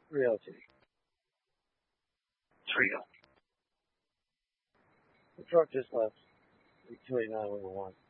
Realty. Trio. The truck just left. 289 over 1.